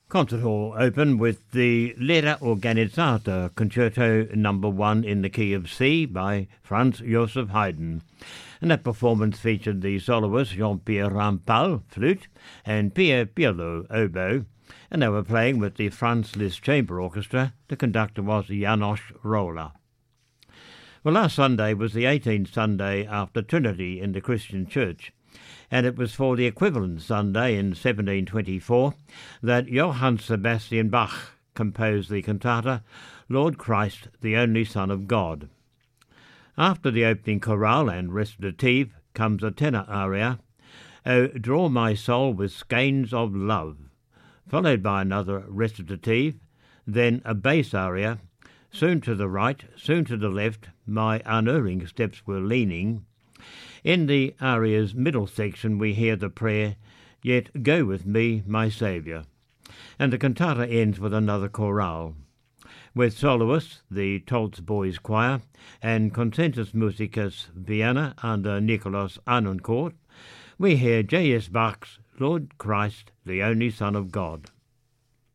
Concert Hall opened with the Lehrer Organizzata Concerto No. 1 in the key of C by Franz Joseph Haydn. And that performance featured the soloist Jean-Pierre Rampal, flute, and Pierre Pirlo, oboe, and they were playing with the Franz Liszt Chamber Orchestra. The conductor was János Róla. Well, last Sunday was the 18th Sunday after Trinity in the Christian Church, and it was for the equivalent Sunday in 1724 that Johann Sebastian Bach composed the cantata Lord Christ, the Only Son of God. After the opening chorale and recitative comes a tenor aria, O Draw My Soul with Skeins of Love, followed by another recitative, then a bass aria, Soon to the right, soon to the left, my unerring steps were leaning. In the aria's middle section we hear the prayer, Yet go with me, my Saviour. And the cantata ends with another chorale. With soloists, the Tolz Boys Choir, and Concertus Musicus Vienna under Nicholas Arnoncourt, we hear J.S. Bach's Lord Christ, the Only Son of God.